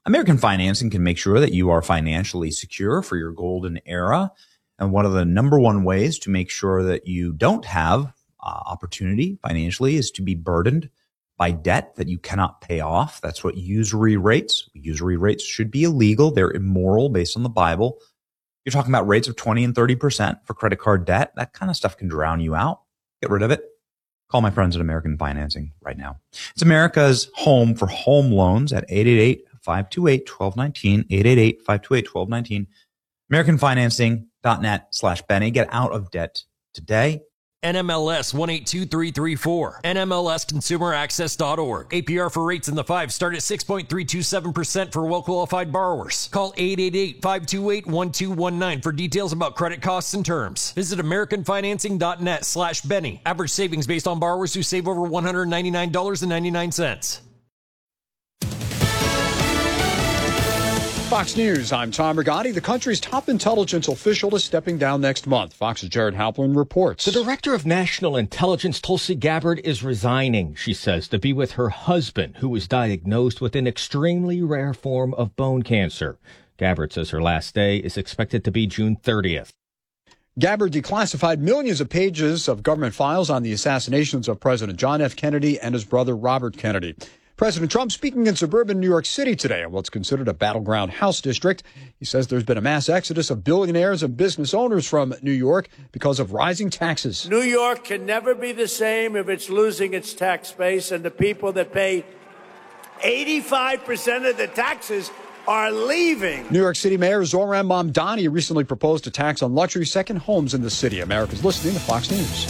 American Financing can make sure that you are financially secure for your golden era. And one of the number one ways to make sure that you don't have opportunity financially is to be burdened by debt that you cannot pay off. That's what usury rates. Usury rates should be illegal. They're immoral based on the Bible. You're talking about rates of 20 and 30% for credit card debt. That kind of stuff can drown you out. Get rid of it. Call my friends at American Financing right now. It's America's home for home loans at 888-528-1219, 888-528-1219, AmericanFinancing.net/Benny. Get out of debt today. NMLS 182334. NMLSConsumerAccess.org. APR for rates in the 5 start at 6.327% for well-qualified borrowers. Call 888-528-1219 for details about credit costs and terms. Visit AmericanFinancing.net/Benny. Average savings based on borrowers who save over $199.99. Fox News, I'm Tom Rigotti. The country's top intelligence official is stepping down next month. Fox's Jared Halpern reports. The director of national intelligence, Tulsi Gabbard, is resigning, she says, to be with her husband, who was diagnosed with an extremely rare form of bone cancer. Gabbard says her last day is expected to be June 30th. Gabbard declassified millions of pages of government files on the assassinations of President John F. Kennedy and his brother Robert Kennedy. President Trump speaking in suburban New York City today in what's considered a battleground House district. He says there's been a mass exodus of billionaires and business owners from New York because of rising taxes. New York can never be the same if it's losing its tax base, and the people that pay 85% of the taxes are leaving. New York City Mayor Zohran Mamdani recently proposed a tax on luxury second homes in the city. America's listening to Fox News.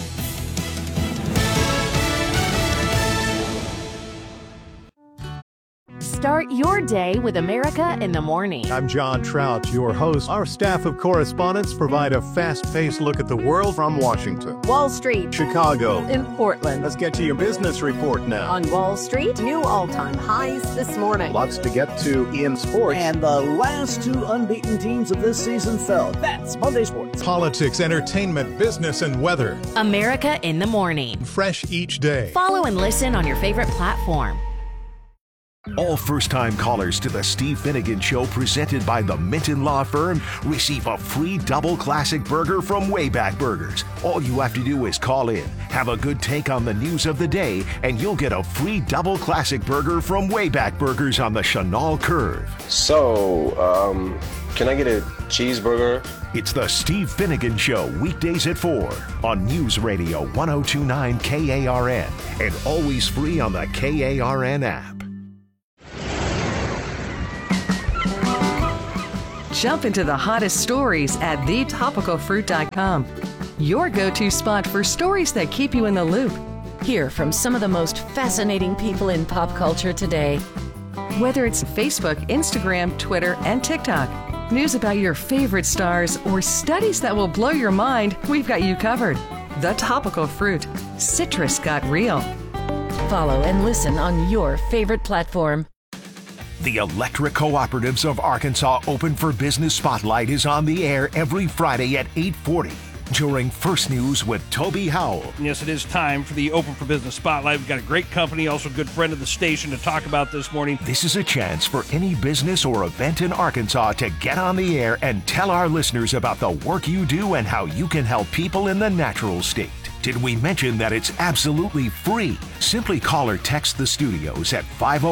Start your day with America in the Morning. I'm John Trout, your host. Our staff of correspondents provide a fast-paced look at the world from Washington, Wall Street, Chicago, in Portland. Let's get to your business report now. On Wall Street, new all-time highs this morning. Lots to get to in sports. And the last two unbeaten teams of this season fell. That's Monday Sports. Politics, entertainment, business, and weather. America in the Morning. Fresh each day. Follow and listen on your favorite platform. All first-time callers to the Steve Finnegan Show presented by the Minton Law Firm receive a free double classic burger from Wayback Burgers. All you have to do is call in, have a good take on the news of the day, and you'll get a free double classic burger from Wayback Burgers on the Chenal Curve. So, can I get a cheeseburger? It's the Steve Finnegan Show, weekdays at 4 on News Radio 1029 KARN and always free on the KARN app. Jump into the hottest stories at thetopicalfruit.com. Your go-to spot for stories that keep you in the loop. Hear from some of the most fascinating people in pop culture today. Whether it's Facebook, Instagram, Twitter, and TikTok, news about your favorite stars, or studies that will blow your mind, we've got you covered. The Topical Fruit. Citrus got real. Follow and listen on your favorite platform. The Electric Cooperatives of Arkansas Open for Business Spotlight is on the air every Friday at 8:40 during First News with Toby Howell. Yes, it is time for the Open for Business Spotlight. We've got a great company, also a good friend of the station to talk about this morning. This is a chance for any business or event in Arkansas to get on the air and tell our listeners about the work you do and how you can help people in the natural state. Did we mention that it's absolutely free? Simply call or text the studios at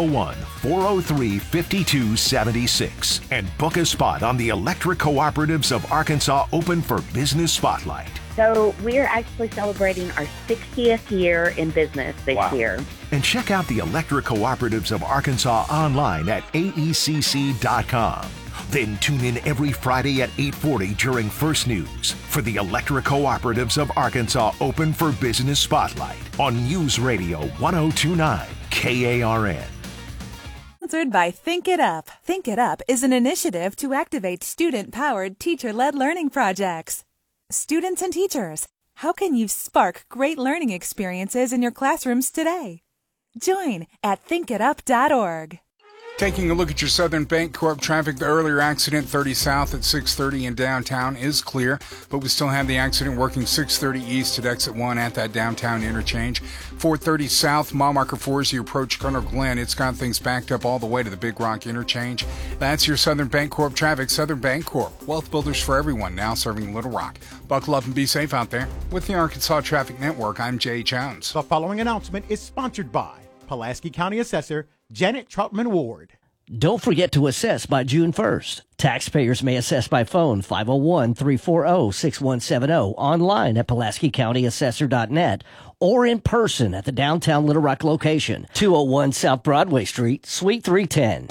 501-403-5276 and book a spot on the Electric Cooperatives of Arkansas Open for Business Spotlight. So we're actually celebrating our 60th year in business this year. And check out the Electric Cooperatives of Arkansas online at aecc.com. Then tune in every Friday at 8:40 during First News for the Electric Cooperatives of Arkansas Open for Business Spotlight on News Radio 1029 KARN. Sponsored by Think It Up. Think It Up is an initiative to activate student-powered, teacher-led learning projects. Students and teachers, how can you spark great learning experiences in your classrooms today? Join at thinkitup.org. Taking a look at your Southern Bancorp traffic, the earlier accident 30 south at 630 in downtown is clear, but we still have the accident working 630 east at exit 1 at that downtown interchange. 430 south, mile marker 4 as you approach Colonel Glenn. It's got things backed up all the way to the Big Rock interchange. That's your Southern Bancorp traffic. Southern Bancorp, wealth builders for everyone, now serving Little Rock. Buckle up and be safe out there. With the Arkansas Traffic Network, I'm Jay Jones. The following announcement is sponsored by Pulaski County Assessor Janet Troutman Ward. Don't forget to assess by June 1st. Taxpayers may assess by phone 501-340-6170, online at PulaskiCountyAssessor.net, or in person at the downtown Little Rock location, 201 South Broadway Street, Suite 310.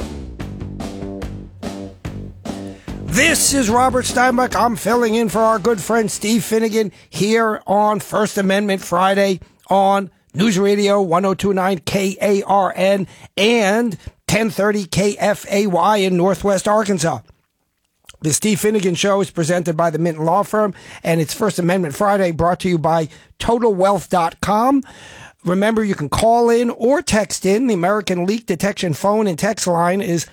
This is Robert Steinbuck. I'm filling in for our good friend Steve Finnegan here on First Amendment Friday on News Radio 1029 KARN and 1030 KFAY in Northwest Arkansas. The Steve Finnegan Show is presented by the Minton Law Firm, and it's First Amendment Friday, brought to you by TotalWealth.com. Remember, you can call in or text in. The American Leak Detection phone and text line is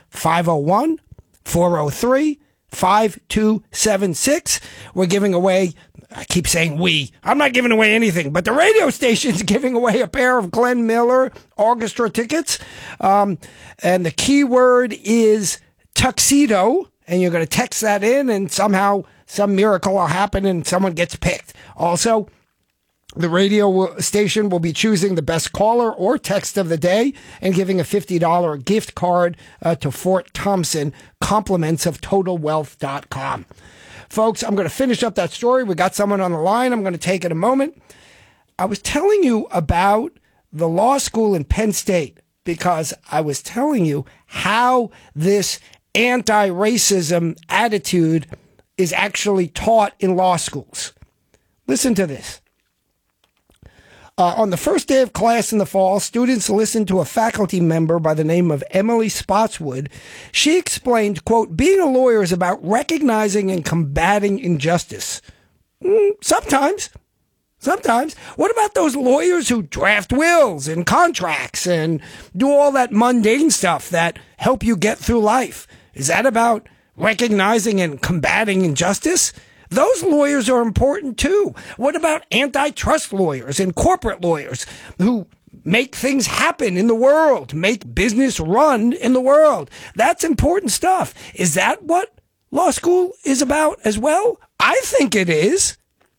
501-403-5276. We're giving away, I keep saying we, I'm not giving away anything, but the radio station's giving away a pair of Glenn Miller orchestra tickets. And the keyword is tuxedo, and you're going to text that in, and somehow some miracle will happen and someone gets picked. Also, the radio station will be choosing the best caller or text of the day and giving a $50 gift card to Fort Thompson, compliments of TotalWealth.com. Folks, I'm going to finish up that story. We got someone on the line. I'm going to take it a moment. I was telling you about the law school in Penn State because I was telling you how this anti-racism attitude is actually taught in law schools. Listen to this. On the first day of class in the fall, students listened to a faculty member by the name of Emily Spotswood. She explained, quote, being a lawyer is about recognizing and combating injustice. Sometimes. What about those lawyers who draft wills and contracts and do all that mundane stuff that help you get through life? Is that about recognizing and combating injustice? Those lawyers are important too. What about antitrust lawyers and corporate lawyers who make things happen in the world, make business run in the world? That's important stuff. Is that what law school is about as well? I think it is.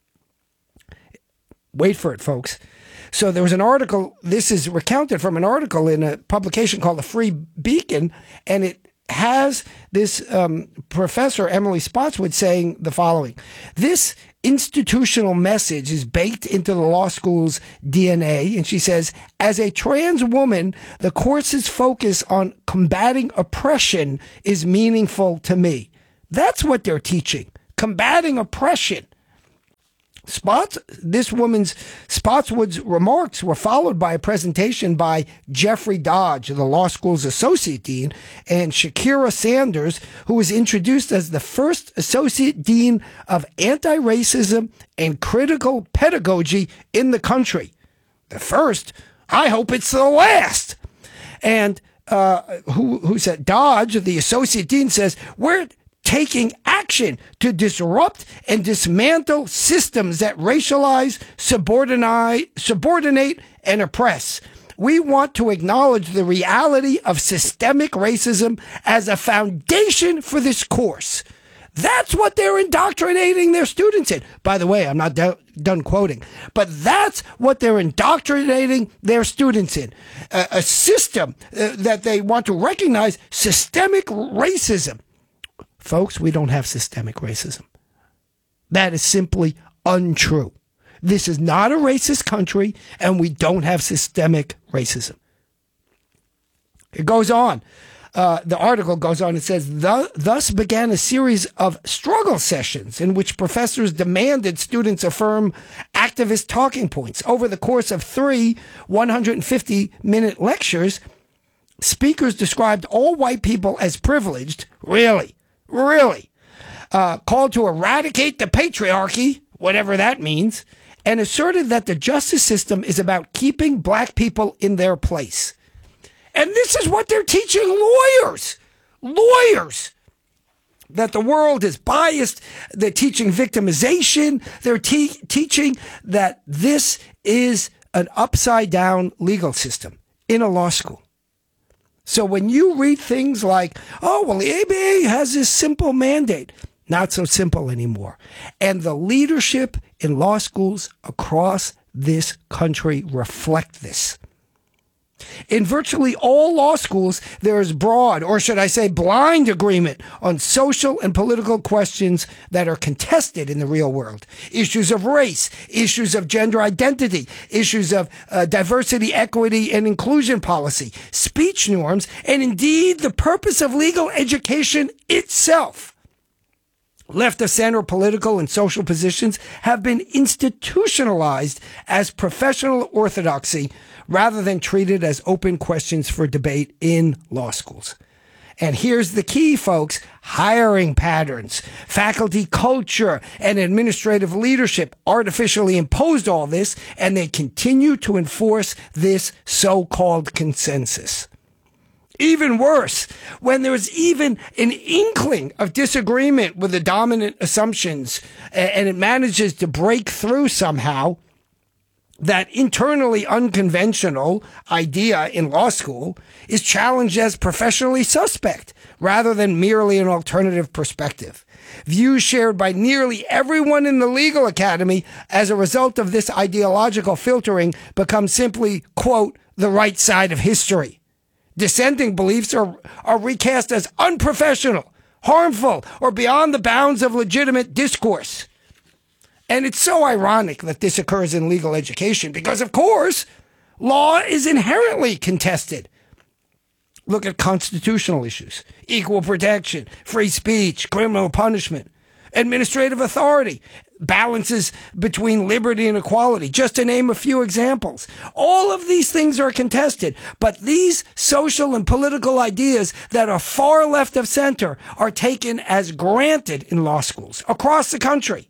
Wait for it, folks. So there was an article, this is recounted from an article in a publication called The Free Beacon, and it has this professor, Emily Spotswood, saying the following. This institutional message is baked into the law school's DNA. And she says, as a trans woman, the course's focus on combating oppression is meaningful to me. That's what they're teaching, combating oppression. This woman's Spotswood's remarks were followed by a presentation by Jeffrey Dodge, the law school's associate dean, and Shakira Sanders, who was introduced as the first associate dean of anti-racism and critical pedagogy in the country. The first. I hope it's the last. And who said Dodge, the associate dean, says, we're taking action to disrupt and dismantle systems that racialize, subordinate, and oppress. We want to acknowledge the reality of systemic racism as a foundation for this course. That's what they're indoctrinating their students in. By the way, I'm not done quoting, but that's what they're indoctrinating their students in. A system that they want to recognize systemic racism. Folks, we don't have systemic racism. That is simply untrue. This is not a racist country, and we don't have systemic racism. It goes on. The article goes on. It says, thus began a series of struggle sessions in which professors demanded students affirm activist talking points. Over the course of 3 150-minute lectures, speakers described all white people as privileged. Really, called to eradicate the patriarchy, whatever that means, and asserted that the justice system is about keeping black people in their place. And this is what they're teaching lawyers. Lawyers. That the world is biased. They're teaching victimization. They're teaching that this is an upside-down legal system in a law school. So when you read things like, oh, well, the ABA has this simple mandate, not so simple anymore. And the leadership in law schools across this country reflect this. In virtually all law schools, there is broad, or should I say blind, agreement on social and political questions that are contested in the real world. Issues of race, issues of gender identity, issues of diversity, equity, and inclusion policy, speech norms, and indeed the purpose of legal education itself. Left of center political and social positions have been institutionalized as professional orthodoxy rather than treated as open questions for debate in law schools. And here's the key, folks: hiring patterns, faculty culture, and administrative leadership artificially imposed all this, and they continue to enforce this so-called consensus. Even worse, when there's even an inkling of disagreement with the dominant assumptions, and it manages to break through somehow, that internally unconventional idea in law school is challenged as professionally suspect rather than merely an alternative perspective. Views shared by nearly everyone in the legal academy as a result of this ideological filtering become simply, quote, the right side of history. Dissenting beliefs are recast as unprofessional, harmful, or beyond the bounds of legitimate discourse. And it's so ironic that this occurs in legal education because, of course, law is inherently contested. Look at constitutional issues, equal protection, free speech, criminal punishment, administrative authority, balances between liberty and equality, just to name a few examples. All of these things are contested, but these social and political ideas that are far left of center are taken as granted in law schools across the country.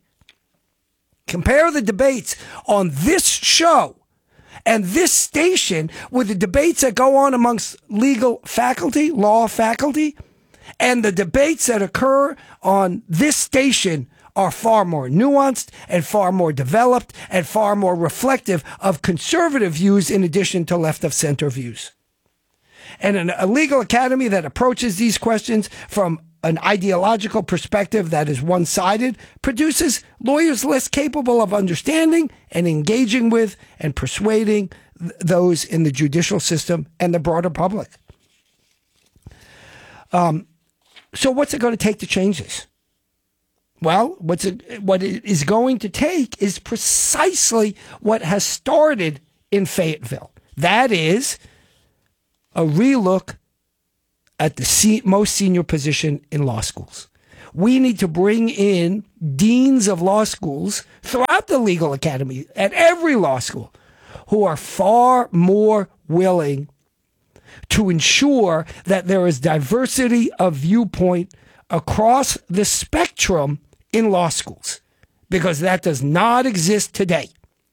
Compare the debates on this show and this station with the debates that go on amongst legal faculty, law faculty, and the debates that occur on this station are far more nuanced and far more developed and far more reflective of conservative views in addition to left of center views. And a legal academy that approaches these questions from an ideological perspective that is one-sided produces lawyers less capable of understanding and engaging with and persuading those in the judicial system and the broader public. So what's it going to take to change this? Well, what it is going to take is precisely what has started in Fayetteville. That is a relook at the most senior position in law schools. We need to bring in deans of law schools throughout the legal academy, at every law school, who are far more willing to ensure that there is diversity of viewpoint across the spectrum in law schools, because that does not exist today.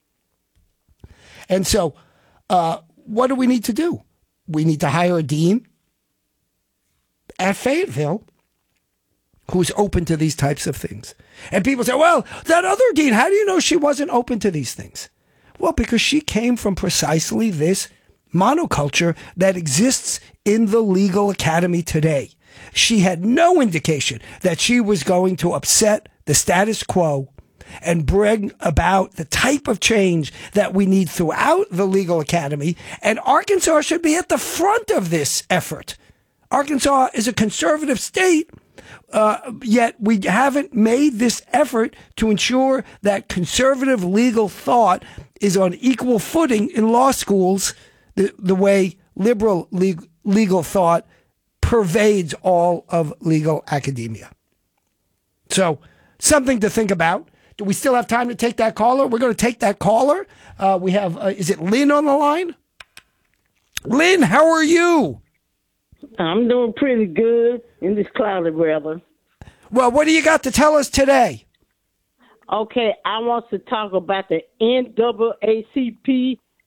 And so what do we need to do? We need to hire a dean at Fayetteville who's open to these types of things. And people say, well, that other dean, how do you know she wasn't open to these things? Well, because she came from precisely this monoculture that exists in the legal academy today. She had no indication that she was going to upset the status quo and bring about the type of change that we need throughout the legal academy. And Arkansas should be at the front of this effort. Arkansas is a conservative state, yet we haven't made this effort to ensure that conservative legal thought is on equal footing in law schools the way liberal legal thought pervades all of legal academia. So, something to think about. Do we still have time to take that caller? We're going to take that caller. We have, is it Lynn on the line? Lynn, how are you? I'm doing pretty good in this cloudy weather. Well, what do you got to tell us today? Okay, I want to talk about the NAACP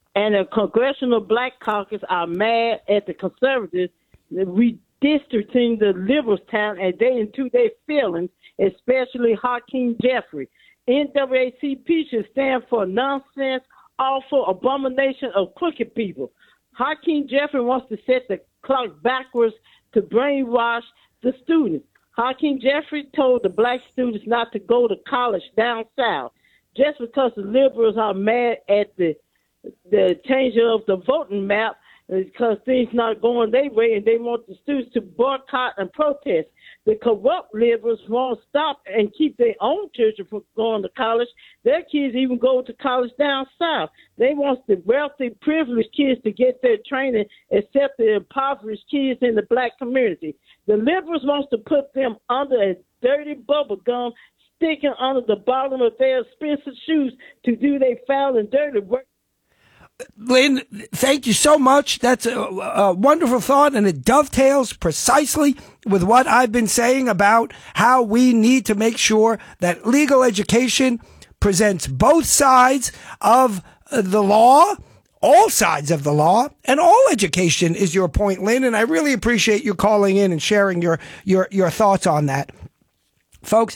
and the Congressional Black Caucus are mad at the conservatives redistricting the liberals' town, and they into their feelings, especially Hakeem Jeffrey. NAACP should stand for nonsense, awful abomination of crooked people. Hakeem Jeffrey wants to set the clock backwards to brainwash the students. Hakeem Jeffrey told the black students not to go to college down south just because the liberals are mad at the changing of the voting map because things not going their way, and they want the students to boycott and protest. The corrupt liberals won't stop and keep their own children from going to college. Their kids even go to college down south. They want the wealthy, privileged kids to get their training, except the impoverished kids in the black community. The liberals want to put them under a dirty bubble gum, sticking under the bottom of their expensive shoes to do their foul and dirty work. Lynn, thank you so much. That's a wonderful thought, and it dovetails precisely with what I've been saying about how we need to make sure that legal education presents both sides of the law, all sides of the law, and all education is your point, Lynn, and I really appreciate you calling in and sharing your thoughts on that. Folks,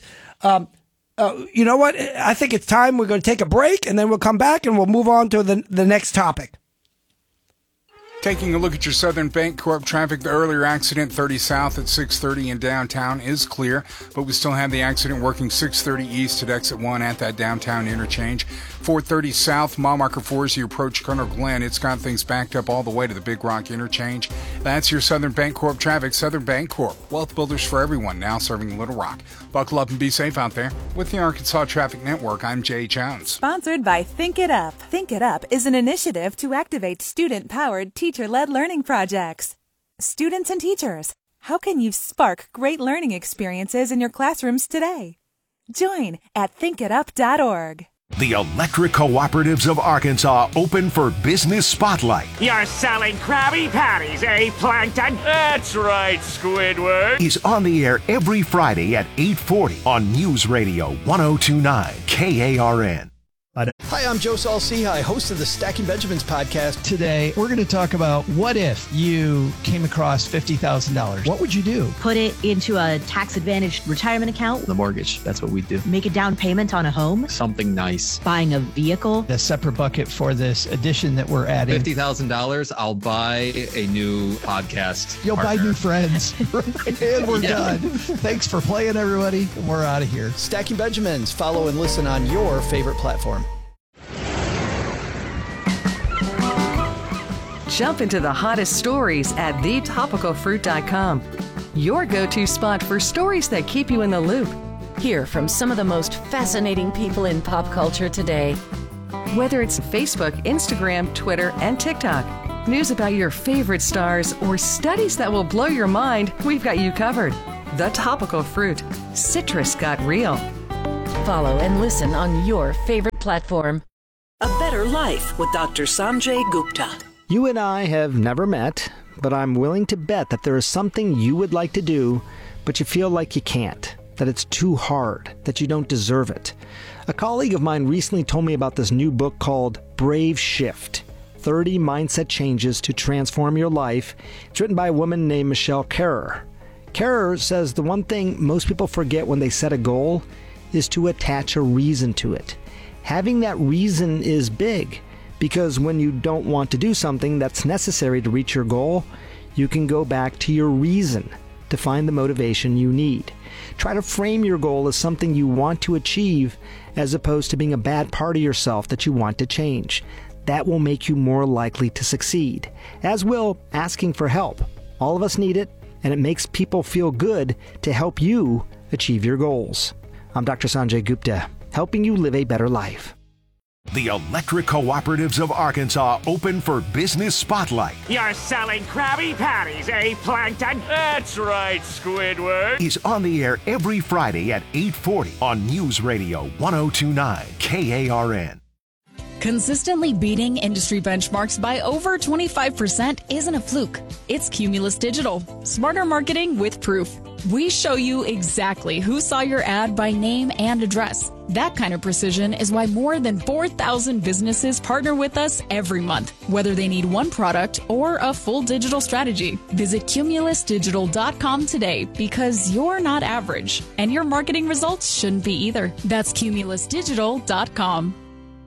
you know what? I think it's time we're going to take a break, and then we'll come back and we'll move on to the next topic. Taking a look at your Southern Bancorp traffic, the earlier accident 30 south at 6:30 in downtown is clear, but we still have the accident working 6:30 east at exit 1 at that downtown interchange. 4:30 south, mile marker 4 as you approach Colonel Glenn. It's got things backed up all the way to the Big Rock interchange. That's your Southern Bancorp traffic. Southern Bancorp, wealth builders for everyone, now serving Little Rock. Buckle up and be safe out there. With the Arkansas Traffic Network, I'm Jay Jones. Sponsored by Think It Up. Think It Up is an initiative to activate student-powered, teacher-led learning projects. Students and teachers, how can you spark great learning experiences in your classrooms today? Join at thinkitup.org. The Electric Cooperatives of Arkansas open for Business Spotlight. You're selling Krabby Patties, eh, Plankton? That's right, Squidward. Is on the air every Friday at 8:40 on News Radio 1029 KARN. Hi, I'm Joe Saul-Sehy, host of the Stacking Benjamins podcast. Today, we're going to talk about what if you came across $50,000. What would you do? Put it into a tax-advantaged retirement account. The mortgage. That's what we do. Make a down payment on a home. Something nice. Buying a vehicle. A separate bucket for this addition that we're adding. $50,000, I'll buy a new podcast. You'll partner. buy new friends. And we're done. Thanks for playing, everybody. We're out of here. Stacking Benjamins. Follow and listen on your favorite platform. Jump into the hottest stories at thetopicalfruit.com. Your go-to spot for stories that keep you in the loop. Hear from some of the most fascinating people in pop culture today. Whether it's Facebook, Instagram, Twitter, and TikTok, news about your favorite stars, or studies that will blow your mind, we've got you covered. The Topical Fruit. Citrus got real. Follow and listen on your favorite platform. A Better Life with Dr. Sanjay Gupta. You and I have never met, but I'm willing to bet that there is something you would like to do, but you feel like you can't, that it's too hard, that you don't deserve it. A colleague of mine recently told me about this new book called Brave Shift, 30 Mindset Changes to Transform Your Life. It's written by a woman named Michelle Kerrer. Kerrer says the one thing most people forget when they set a goal is to attach a reason to it. Having that reason is big, because when you don't want to do something that's necessary to reach your goal, you can go back to your reason to find the motivation you need. Try to frame your goal as something you want to achieve as opposed to being a bad part of yourself that you want to change. That will make you more likely to succeed, as will asking for help. All of us need it, and it makes people feel good to help you achieve your goals. I'm Dr. Sanjay Gupta, helping you live a better life. The Electric Cooperatives of Arkansas open for Business Spotlight. You're selling Krabby Patties, eh, Plankton? That's right, Squidward. Is on the air every Friday at 8:40 on News Radio 1029 KARN. Consistently beating industry benchmarks by over 25% isn't a fluke. It's Cumulus Digital. Smarter marketing with proof. We show you exactly who saw your ad by name and address. That kind of precision is why more than 4,000 businesses partner with us every month, whether they need one product or a full digital strategy. Visit cumulusdigital.com today because you're not average, and your marketing results shouldn't be either. That's cumulusdigital.com.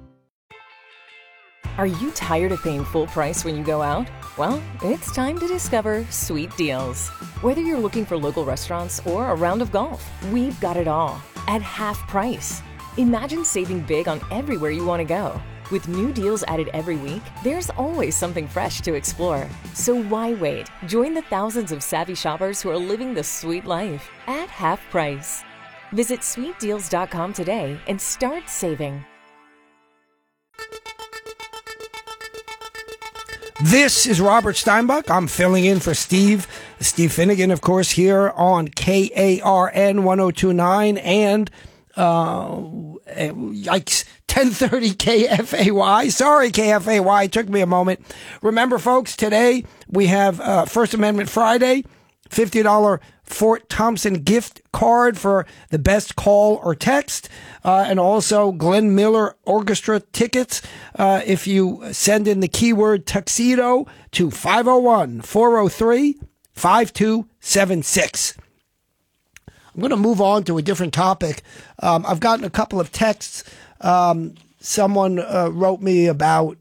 Are you tired of paying full price when you go out? Well, it's time to discover Sweet Deals. Whether you're looking for local restaurants or a round of golf, we've got it all at half price. Imagine saving big on everywhere you want to go. With new deals added every week, there's always something fresh to explore. So why wait? Join the thousands of savvy shoppers who are living the sweet life at half price. Visit sweetdeals.com today and start saving. This is Robert Steinbuch. I'm filling in for Steve Finnegan, of course, here on KARN 1029 and yikes, 1030 KFAY. Sorry, KFAY. It took me a moment. Remember, folks, today we have First Amendment Friday, $50 Fort Thompson gift card for the best call or text, and also Glenn Miller Orchestra tickets if you send in the keyword tuxedo to 501-403-5276. I'm going to move on to a different topic. I've gotten a couple of texts. Someone wrote me about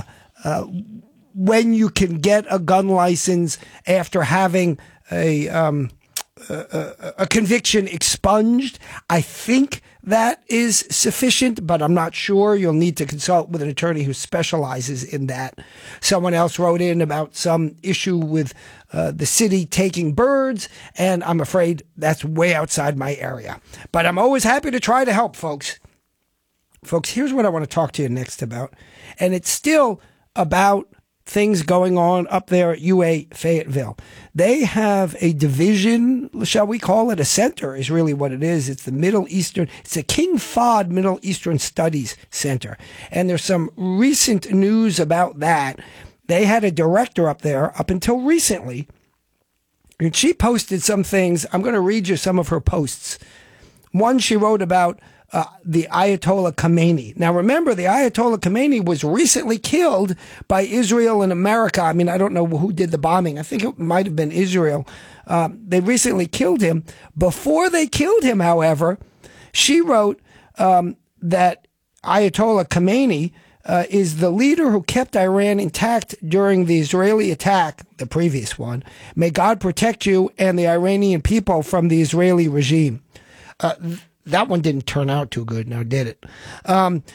when you can get a gun license after having a conviction expunged. I think that is sufficient, but I'm not sure. You'll need to consult with an attorney who specializes in that. Someone else wrote in about some issue with the city taking birds, and I'm afraid that's way outside my area. But I'm always happy to try to help, folks. Folks, here's what I want to talk to you next about, and it's still about things going on up there at UA Fayetteville. They have a division, shall we call it? A center is really what it is. It's the Middle Eastern, it's the King Fahd Middle Eastern Studies Center. And there's some recent news about that. They had a director up there up until recently, and she posted some things. I'm going to read you some of her posts. One, she wrote about the Ayatollah Khamenei. Now, remember, the Ayatollah Khamenei was recently killed by Israel and America. I mean, I don't know who did the bombing. I think it might have been Israel. They recently killed him. Before they killed him, however, she wrote that Ayatollah Khamenei is the leader who kept Iran intact during the Israeli attack, the previous one. May God protect you and the Iranian people from the Israeli regime. That one didn't turn out too good, now did it? Now,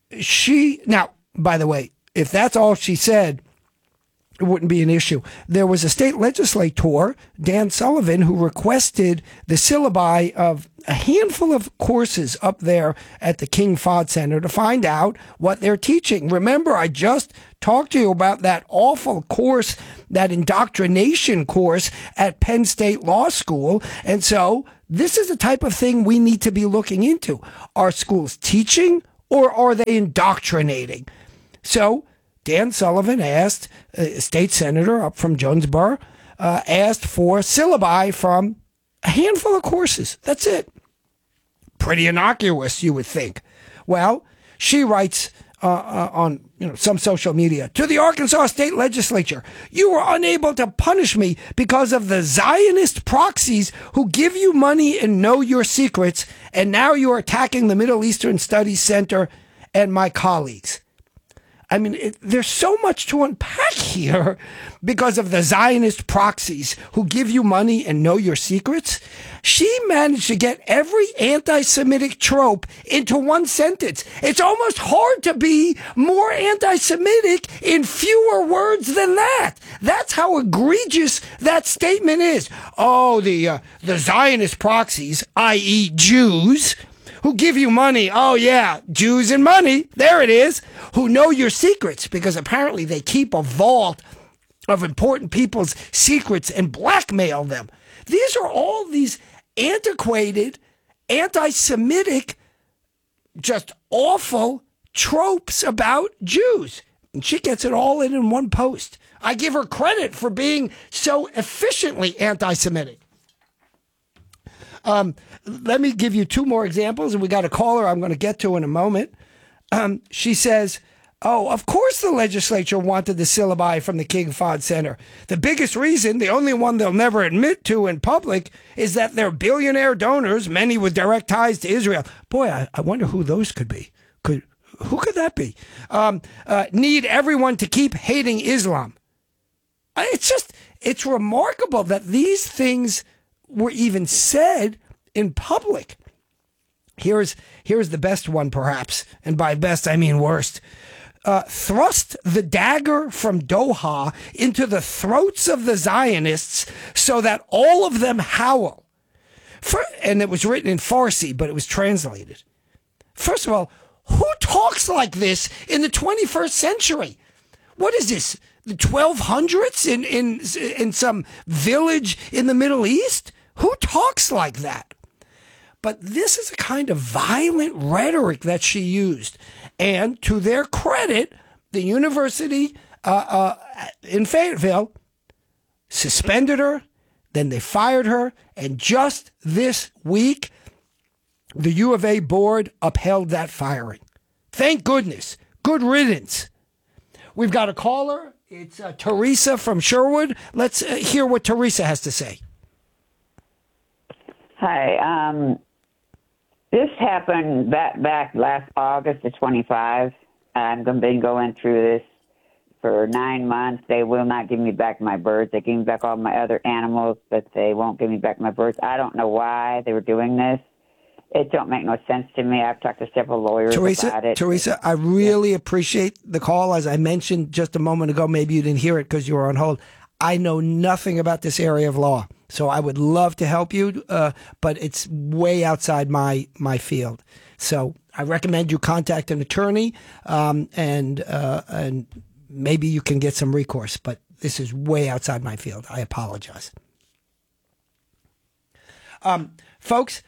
by the way, if that's all she said, it wouldn't be an issue. There was a state legislator, Dan Sullivan, who requested the syllabi of a handful of courses up there at the King Fahd Center to find out what they're teaching. Remember, I just talked to you about that awful course, that indoctrination course at Penn State Law School. And so this is the type of thing we need to be looking into. Are schools teaching or are they indoctrinating? So Dan Sullivan asked, a state senator up from Jonesboro, asked for syllabi from a handful of courses. That's it. Pretty innocuous, you would think. Well, she writes on some social media, to the Arkansas State Legislature, you were unable to punish me because of the Zionist proxies who give you money and know your secrets, and now you are attacking the Middle Eastern Studies Center and my colleagues. I mean, there's so much to unpack here because of the Zionist proxies who give you money and know your secrets. She managed to get every anti-Semitic trope into one sentence. It's almost hard to be more anti-Semitic in fewer words than that. That's how egregious that statement is. Oh, the Zionist proxies, i.e. Jews, who give you money. Oh, yeah, Jews and money. There it is. Who know your secrets because apparently they keep a vault of important people's secrets and blackmail them. These are all these antiquated, anti-Semitic, just awful tropes about Jews. And she gets it all in one post. I give her credit for being so efficiently anti-Semitic. Let me give you two more examples, and we got a caller I'm going to get to in a moment. She says, oh, of course the legislature wanted the syllabi from the King Fahd Center. The biggest reason, the only one they'll never admit to in public, is that they're billionaire donors, many with direct ties to Israel. Boy, I wonder who those could be. Who could that be? Need everyone to keep hating Islam. It's remarkable that these things were even said in public. Here's the best one, perhaps, and by best I mean worst. Thrust the dagger from Doha into the throats of the Zionists so that all of them howl. And it was written in Farsi, but it was translated. First of all, who talks like this in the 21st century? What is this, the 1200s in some village in the Middle East? Who talks like that? But this is a kind of violent rhetoric that she used. And to their credit, the university in Fayetteville suspended her, then they fired her, and just this week, the U of A board upheld that firing. Thank goodness. Good riddance. We've got a caller. It's Teresa from Sherwood. Let's hear what Teresa has to say. Hi. This happened back last August the 25. I've been going through this for 9 months. They will not give me back my birds. They gave me back all my other animals, but they won't give me back my birds. I don't know why they were doing this. It don't make no sense to me. I've talked to several lawyers about it. Teresa, I really appreciate the call. As I mentioned just a moment ago, maybe you didn't hear it because you were on hold. I know nothing about this area of law, so I would love to help you, but it's way outside my field. So I recommend you contact an attorney, and maybe you can get some recourse. But this is way outside my field. I apologize, folks.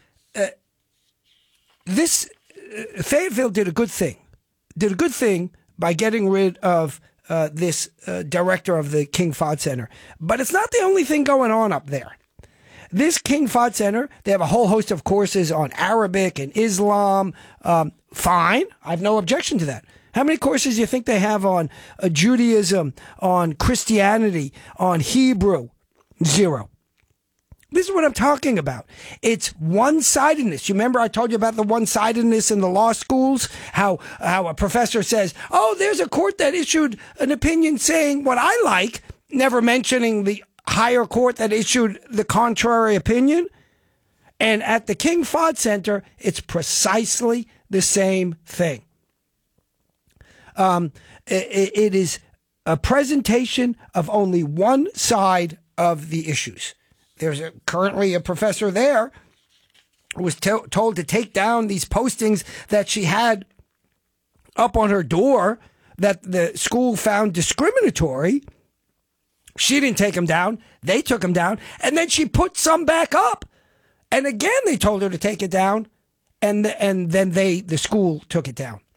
Fayetteville did a good thing. Did a good thing by getting rid of this director of the King Fahd Center. But it's not the only thing going on up there. This King Fahd Center, they have a whole host of courses on Arabic and Islam. Fine. I have no objection to that. How many courses do you think they have on Judaism, on Christianity, on Hebrew? 0. This is what I'm talking about. It's one-sidedness. You remember I told you about the one-sidedness in the law schools? How a professor says, oh, there's a court that issued an opinion saying what I like, never mentioning the higher court that issued the contrary opinion. And at the King Fahd Center, it's precisely the same thing. It is a presentation of only one side of the issues. There's currently a professor there who was told to take down these postings that she had up on her door that the school found discriminatory. She didn't take them down. They took them down. And then she put some back up. And again, they told her to take it down. And then the school took it down.